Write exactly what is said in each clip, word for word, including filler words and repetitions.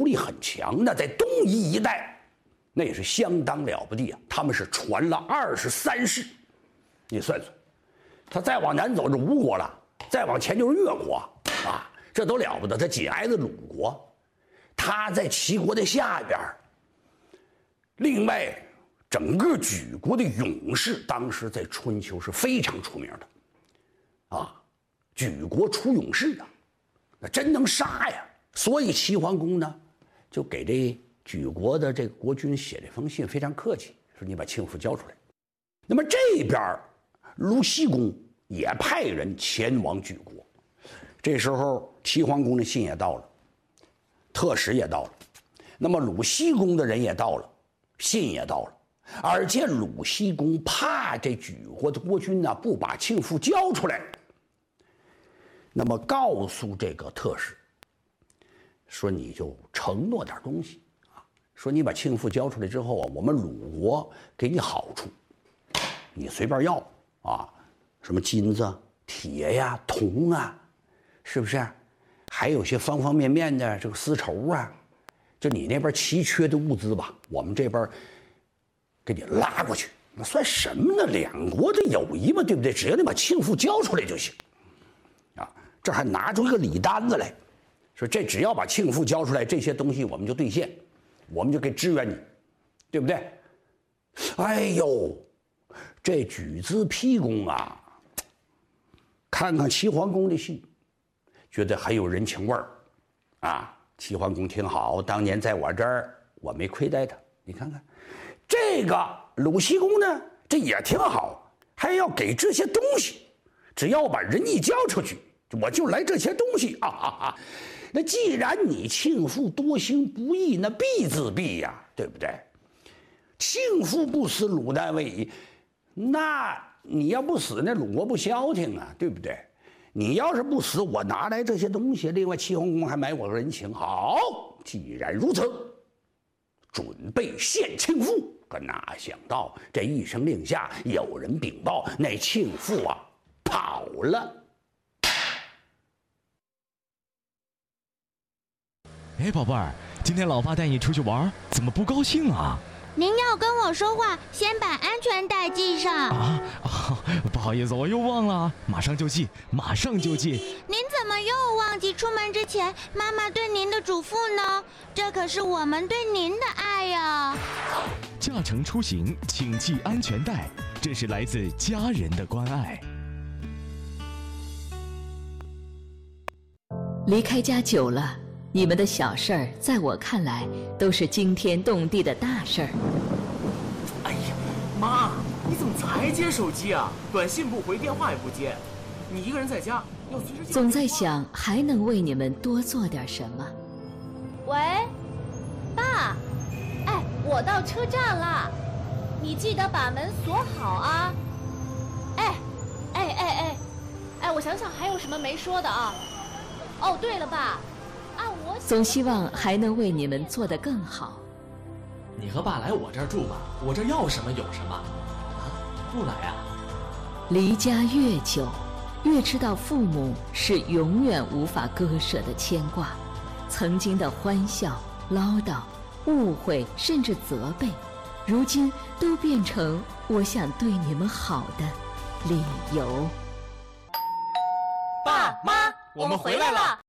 力很强的，在东夷一带，那也是相当了不地啊。他们是传了二十三世，你算算，他再往南走是吴国了，再往前就是越国啊，这都了不得。他紧挨着鲁国，他在齐国的下边。另外，整个莒国的勇士，当时在春秋是非常出名的，啊，莒国出勇士啊，那真能杀呀。所以齐桓公呢，就给这莒国的这个国君写这封信，非常客气，说你把庆父交出来。那么这边鲁僖公也派人前往莒国。这时候齐桓公的信也到了，特使也到了，那么鲁僖公的人也到了，信也到了。而且鲁僖公怕这莒国的国君呢不把庆父交出来，那么告诉这个特使说，你就承诺点东西啊，说你把庆父交出来之后啊，我们鲁国给你好处，你随便要啊，什么金子、铁呀、铜啊，是不是？还有些方方面面的这个丝绸啊，就你那边奇缺的物资吧，我们这边给你拉过去。那算什么呢？两国的友谊嘛，对不对？只要你把庆父交出来就行。啊，这还拿出一个礼单子来。说这只要把庆父交出来，这些东西我们就兑现，我们就给支援你，对不对？哎呦，这莒资丕公啊，看看齐桓公的信，觉得很有人情味儿啊。齐桓公挺好，当年在我这儿我没亏待他，你看看这个鲁僖公呢，这也挺好，还要给这些东西，只要把人一交出去，我就来这些东西啊啊啊！那既然你庆父多行不义，那必自毙呀，对不对？庆父不死，鲁难未已。那你要不死，那鲁国不消停啊，对不对？你要是不死，我拿来这些东西，另外齐桓公还买我个人情。好，既然如此，准备献庆父。可哪想到这一声令下，有人禀报，那庆父啊跑了。 哎，宝贝儿，今天老爸带你出去玩，怎么不高兴啊？ 您要跟我说话，先把安全带系上。 啊啊！不好意思，我又忘了，马上就系，马上就系。 您怎么又忘记出门之前妈妈对您的嘱咐呢？这可是我们对您的爱呀！ 驾乘出行，请系安全带，这是来自家人的关爱。 离开家久了，你们的小事儿，在我看来都是惊天动地的大事儿。 哎呀，妈，你怎么才接手机啊？短信不回，电话也不接，你一个人在家要随时。 总在想还能为你们多做点什么。 喂，爸，哎，我到车站了，你记得把门锁好啊。哎，哎哎哎，哎，我想想还有什么没说的啊？哦，对了，爸。 总希望还能为你们做得更好。 你和爸来我这儿住吧，我这要什么有什么。啊，不来啊？ 离家越久，越知道父母是永远无法割舍的牵挂。曾经的欢笑、唠叨、误会，甚至责备，如今都变成我想对你们好的理由。 爸妈，我们回来了。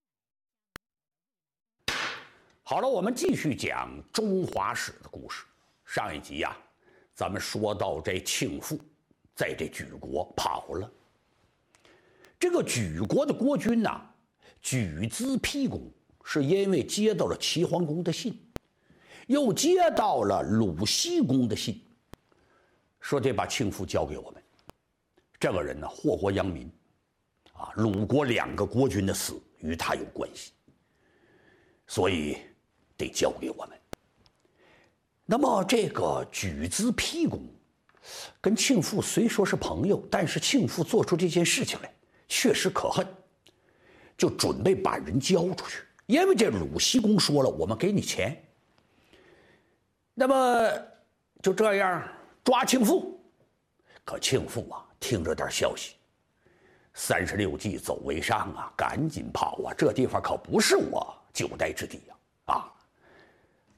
好了，我们继续讲中华史的故事。上一集呀、啊，咱们说到这庆父在这莒国跑了。这个莒国的国君呐、啊，莒资丕公，是因为接到了齐桓公的信，又接到了鲁僖公的信，说得把庆父交给我们。这个人呢，祸国殃民，啊，鲁国两个国君的死与他有关系，所以得交给我们。那么这个莒资丕公跟庆父虽说是朋友，但是庆父做出这件事情来确实可恨，就准备把人交出去。因为这鲁僖公说了，我们给你钱，那么就这样抓庆父。可庆父啊，听着点消息，三十六计走为上啊，赶紧跑啊！这地方可不是我久待之地呀！啊，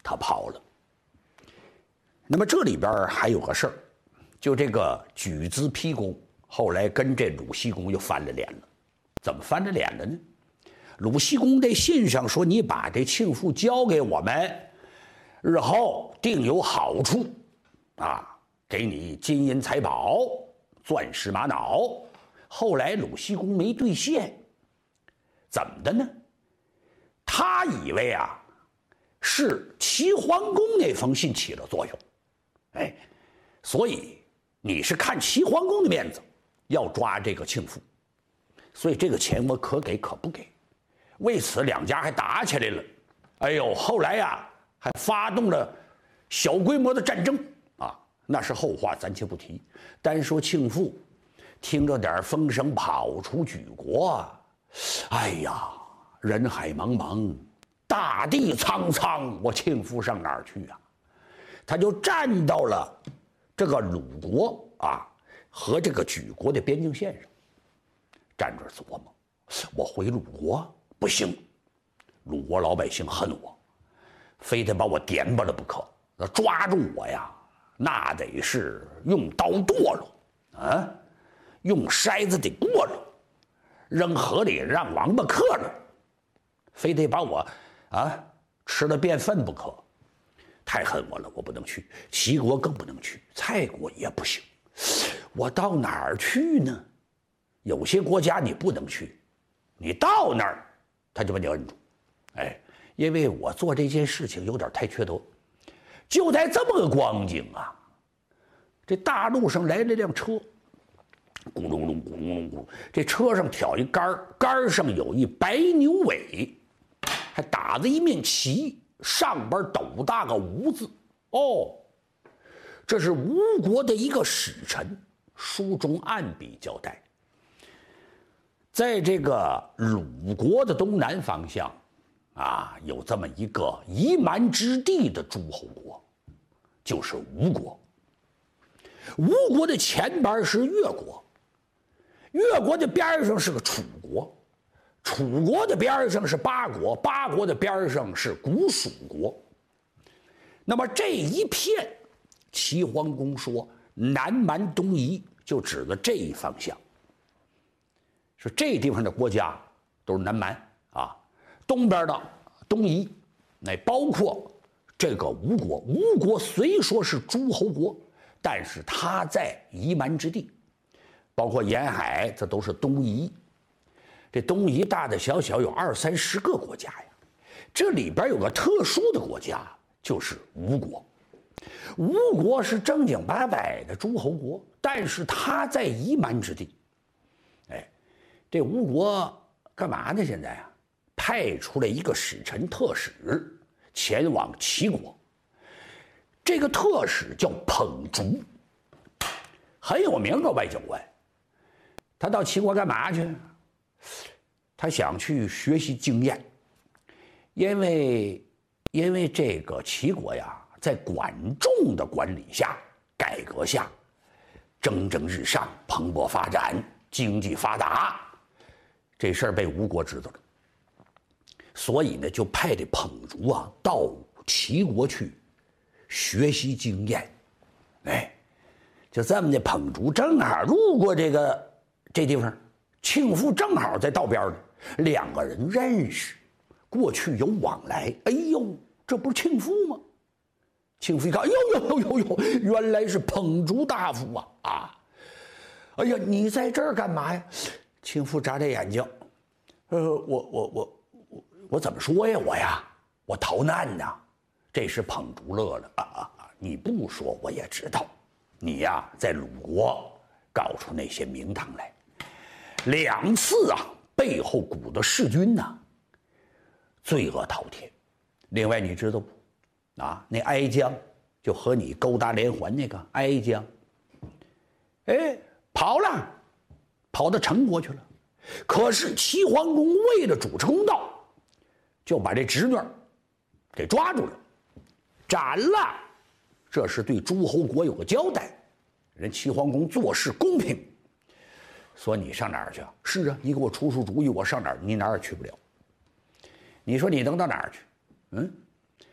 他跑了。那么这里边还有个事儿，就这个举资丕公后来跟这鲁僖公又翻了脸了。怎么翻了脸了呢？鲁僖公这信上说：“你把这庆父交给我们，日后定有好处，啊，给你金银财宝、钻石玛瑙。”后来鲁僖公没兑现，怎么的呢？他以为啊，是齐桓公那封信起了作用，哎，所以你是看齐桓公的面子，要抓这个庆父，所以这个钱我可给可不给。为此两家还打起来了，哎呦，后来呀还发动了小规模的战争啊，那是后话，暂且不提。单说庆父听着点风声跑出举国，哎呀，人海茫茫，大地苍苍，我庆父上哪儿去啊？他就站到了这个鲁国啊和这个莒国的边境线上，站着琢磨，我回鲁国不行，鲁国老百姓恨我，非得把我点巴了不可。那抓住我呀，那得是用刀剁了啊，用筛子得过了，扔河里让王八嗑了，非得把我啊吃了变粪不可。太恨我了，我不能去。齐国更不能去，蔡国也不行。我到哪儿去呢？有些国家你不能去，你到那儿他就把你摁住。哎，因为我做这件事情有点太缺德。就在这么个光景啊，这大路上来了辆车，咕隆隆咕隆隆咕，这车上挑一杆，杆上有一白牛尾，还打着一面旗，上边斗大个吴字。哦，这是吴国的一个使臣，书中暗笔交代，在这个鲁国的东南方向啊，有这么一个夷蛮之地的诸侯国，就是吴国。吴国的前边是越国，越国的边上是个楚国，楚国的边上是八国，八国的边上是古蜀国。那么这一片，齐桓公说南蛮东夷，就指的这一方向，说这地方的国家都是南蛮啊，东边的东夷，那包括这个吴国。吴国虽说是诸侯国，但是它在夷蛮之地，包括沿海，这都是东夷。这东夷大大小小有二三十个国家呀，这里边有个特殊的国家，就是吴国。吴国是正经八百的诸侯国，但是它在夷蛮之地。哎，这吴国干嘛呢？现在啊，派出来一个使臣特使前往齐国。这个特使叫彭竹，很有名的外交官。他到齐国干嘛去？他想去学习经验，因为因为这个齐国呀，在管仲的管理下、改革下，蒸蒸日上，蓬勃发展，经济发达。这事儿被吴国知道了，所以呢，就派这彭竹啊到齐国去学习经验。哎，就这么的，彭竹正好路过这个这地方，庆父正好在道边呢，两个人认识，过去有往来。哎呦，这不是庆父吗？庆父一看，哎呦呦呦呦，原来是彭竹大夫啊！啊，哎呀，你在这儿干嘛呀？庆父眨眨眼睛，呃，我我我我我怎么说呀？我呀，我逃难呐！这时彭竹乐了，啊啊啊！你不说我也知道，你呀在鲁国搞出那些名堂来，两次啊背后鼓的弑君呐、啊，罪恶滔天。另外你知道不？啊，那哀姜就和你勾搭连环那个哀姜，哎，跑了，跑到陈国去了。可是齐桓公为了主持公道，就把这侄女给抓住了，斩了。这是对诸侯国有个交代。人齐桓公做事公平，说你上哪儿去？是啊，你给我出出主意，我上哪儿？你哪儿也去不了。你说你能到哪儿去？嗯，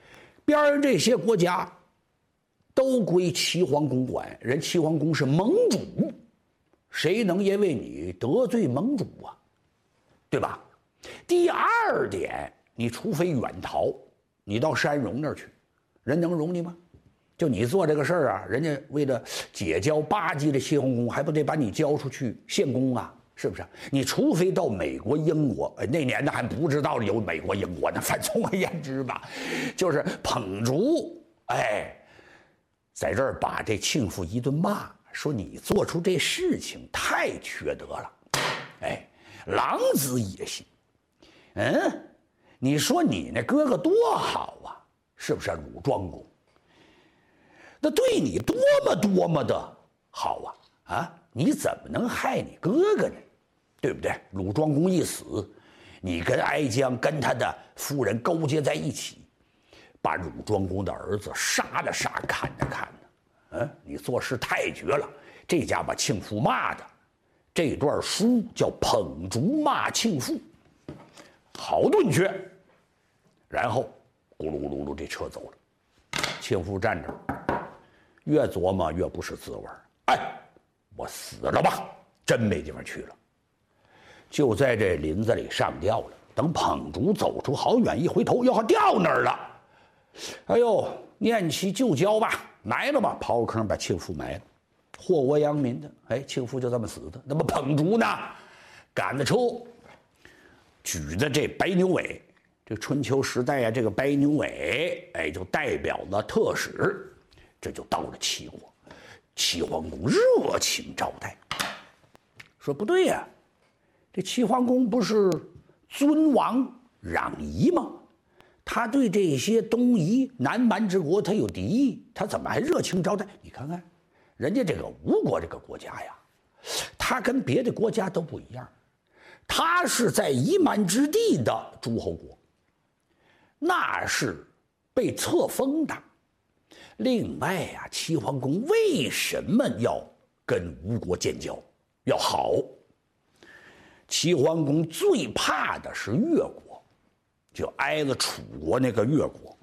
边上这些国家都归齐桓公管，人齐桓公是盟主，谁能因为你得罪盟主啊？对吧？第二点，你除非远逃，你到山戎那儿去，人能容你吗？就你做这个事儿啊，人家为了结交巴结的齐桓公，还不得把你交出去献公啊？是不是？你除非到美国、英国，那年呢还不知道有美国、英国呢。反总而言之吧，就是捧竹，哎，在这儿把这庆父一顿骂，说你做出这事情太缺德了，哎，狼子野心。嗯，你说你那哥哥多好啊，是不是鲁庄公？那对你多么多么的好啊！啊，你怎么能害你哥哥呢？对不对？鲁庄公一死，你跟哀姜跟他的夫人勾结在一起，把鲁庄公的儿子杀的杀，砍的砍的。嗯，你做事太绝了！这家把庆父骂的，这段书叫《捧竹骂庆父》，好顿缺。然后咕噜咕噜噜，这车走了，庆父站着，越琢磨越不是滋味。哎，我死了吧，真没地方去了。就在这林子里上吊了。等捧竹走出好远，一回头，哟，掉那儿了。哎呦，念其旧交吧，埋了吧，刨个坑把庆父埋了，祸国殃民的。哎，庆父就这么死的。那么捧竹呢，赶着车，举着这白牛尾，这春秋时代啊，这个白牛尾，哎，就代表了特使，这就到了齐国。齐桓公热情招待，说不对呀、啊，这齐桓公不是尊王攘夷吗？他对这些东夷南蛮之国他有敌意，他怎么还热情招待？你看看，人家这个吴国这个国家呀，他跟别的国家都不一样，他是在夷蛮之地的诸侯国，那是被册封的。另外呀、啊，齐桓公为什么要跟吴国建交，要好？齐桓公最怕的是越国，就挨着楚国那个越国。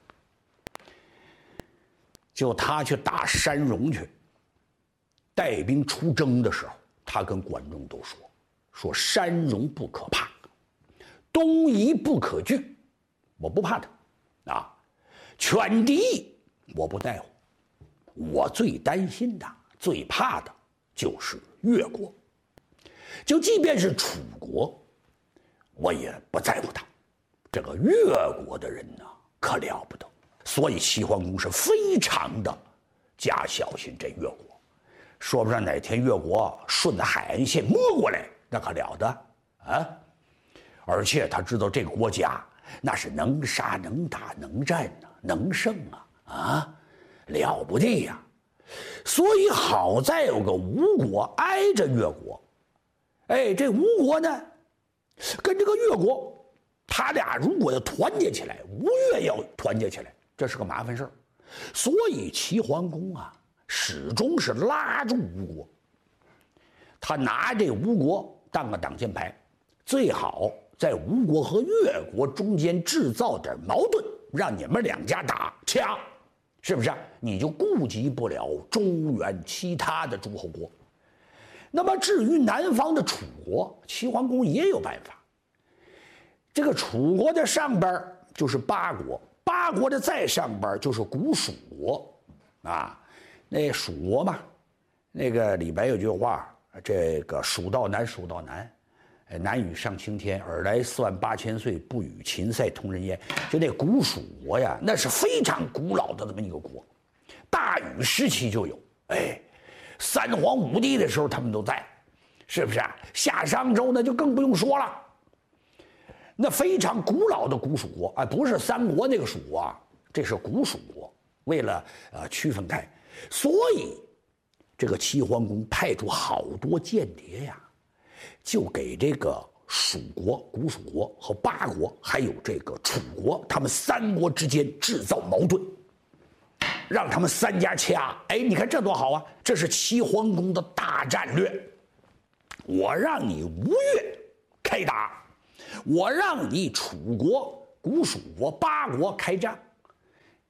就他去打山戎去，带兵出征的时候，他跟管仲都说：说山戎不可怕，东夷不可惧，我不怕他啊。犬敌我不在乎，我最担心的、最怕的就是越国。就即便是楚国，我也不在乎他。这个越国的人呢，可了不得。所以齐桓公是非常的加小心这越国，说不上哪天越国顺着海岸线摸过来，那可了得啊！而且他知道这个国家那是能杀能打能战啊，能胜啊啊，了不得呀！所以好在有个吴国挨着越国，哎，这吴国呢，跟这个越国，他俩如果要团结起来，吴越要团结起来，这是个麻烦事儿。所以齐桓公啊，始终是拉住吴国，他拿这吴国当个挡箭牌，最好在吴国和越国中间制造点矛盾，让你们两家打掐，是不是？你就顾及不了中原其他的诸侯国。那么至于南方的楚国，齐桓公也有办法。这个楚国的上边就是八国，八国的再上边就是古蜀国，啊，那蜀国嘛，那个里边有句话，这个蜀道难，蜀道难。南与上青天，尔来四万八千岁，不与秦塞同人烟。就那古蜀国呀，那是非常古老的这么一个国，大禹时期就有，哎，三皇五帝的时候他们都在，是不是啊？夏商周那就更不用说了，那非常古老的古蜀国，哎，不是三国那个蜀国啊，这是古蜀国。为了呃区分开，所以这个齐桓公派出好多间谍呀。就给这个蜀国、古蜀国和八国，还有这个楚国，他们三国之间制造矛盾，让他们三家掐。哎，你看这多好啊！这是齐桓公的大战略。我让你吴越开打，我让你楚国、古蜀国、八国开战，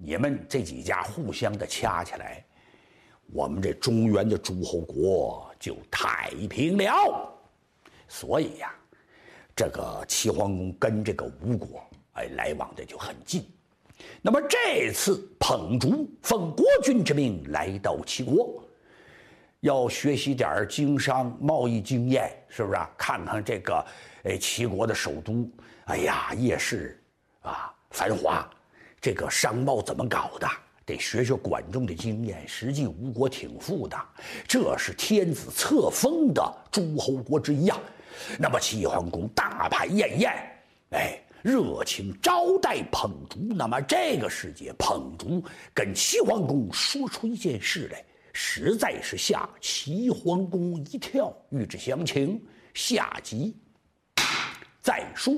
你们这几家互相的掐起来，我们这中原的诸侯国就太平了。所以呀，这个齐桓公跟这个吴国哎来往的就很近。那么这次彭竹奉国君之命来到齐国，要学习点经商贸易经验，是不是啊？看看这个哎齐国的首都，哎呀夜市啊繁华，这个商贸怎么搞的？得学学管仲的经验。实际吴国挺富的，这是天子册封的诸侯国之一啊。那么齐桓公大排宴宴，哎，热情招待彭竹。那么这个时节，彭竹跟齐桓公说出一件事来，实在是吓齐桓公一跳。欲知详情，下集再说。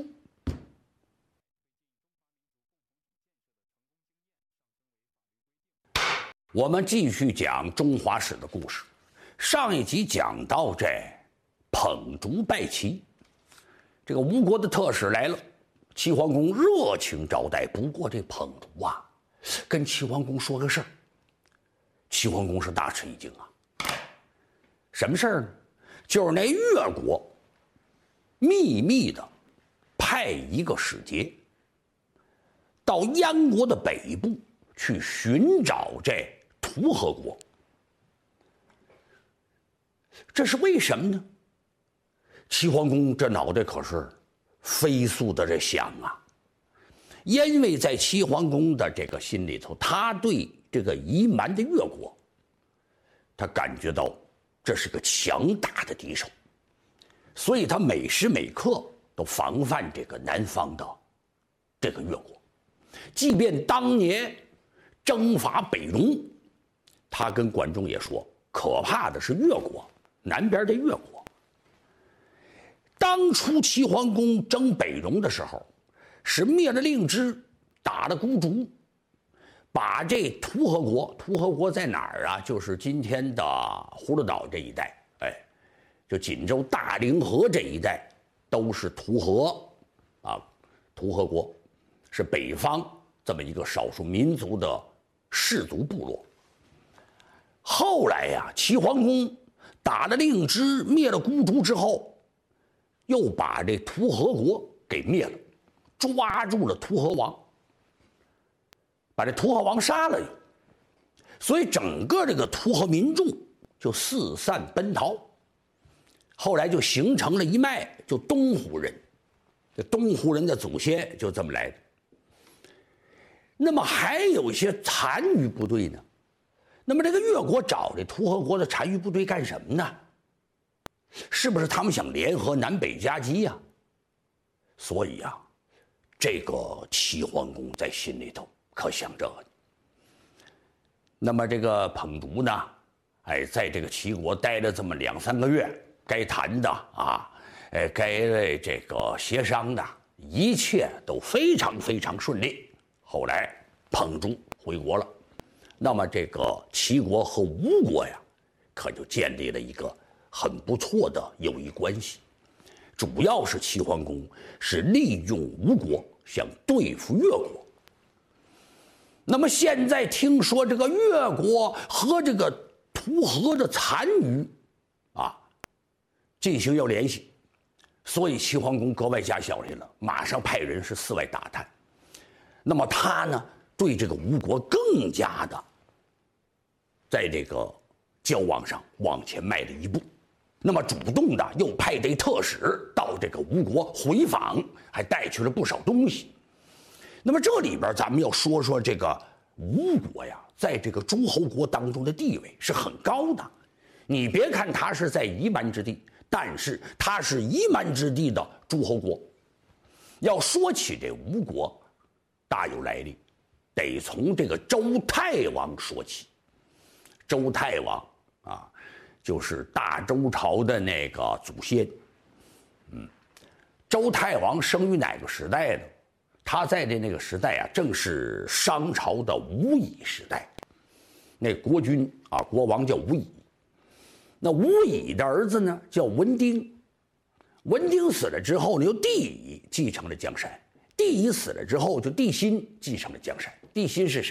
我们继续讲中华史的故事。上一集讲到这彭竹拜齐，这个吴国的特使来了，齐桓公热情招待。不过这彭竹啊，跟齐桓公说个事儿，齐桓公是大吃一惊啊。什么事儿呢？就是那越国秘密的派一个使节到燕国的北部去寻找这图河国。这是为什么呢？齐桓公这脑袋可是飞速的这想啊，因为在齐桓公的这个心里头，他对这个夷蛮的越国，他感觉到这是个强大的敌手，所以他每时每刻都防范这个南方的这个越国。即便当年征伐北戎，他跟管仲也说，可怕的是越国，南边的越国。当初齐桓公征北戎的时候，是灭了令支，打了孤竹，把这图河国，图河国在哪儿啊？就是今天的葫芦岛这一带，哎，就锦州大凌河这一带都是图河啊，图河国是北方这么一个少数民族的氏族部落。后来呀，齐桓公打了令支，灭了孤竹之后，又把这图河国给灭了，抓住了图河王，把这图河王杀了。所以整个这个图河民众就四散奔逃，后来就形成了一脉，就东胡人。这东胡人的祖先就这么来的。那么还有一些残余部队呢？那么这个越国找这图河国的残余部队干什么呢？是不是他们想联合南北夹击呀？所以啊，这个齐桓公在心里头可想这个。那么这个彭竹呢，哎，在这个齐国待了这么两三个月，该谈的啊，哎，该这个协商的，一切都非常非常顺利。后来彭竹回国了，那么这个齐国和吴国呀，可就建立了一个很不错的友谊关系。主要是齐桓公是利用吴国想对付越国。那么现在听说这个越国和这个图河的残余啊进行要联系，所以齐桓公格外加小心了，马上派人是四外打探。那么他呢，对这个吴国更加的在这个交往上往前迈了一步。那么主动的又派这特使到这个吴国回访，还带去了不少东西。那么这里边咱们要说说这个吴国呀，在这个诸侯国当中的地位是很高的。你别看它是在夷蛮之地，但是它是夷蛮之地的诸侯国。要说起这吴国，大有来历，得从这个周太王说起。周太王啊，就是大周朝的那个祖先。嗯，周太王生于哪个时代呢？他在的那个时代啊，正是商朝的吴乙时代。那国君啊，国王叫吴乙。那吴乙的儿子呢，叫文丁。文丁死了之后呢，由帝乙继承了江山。帝乙死了之后，就帝辛继承了江山。帝辛是谁？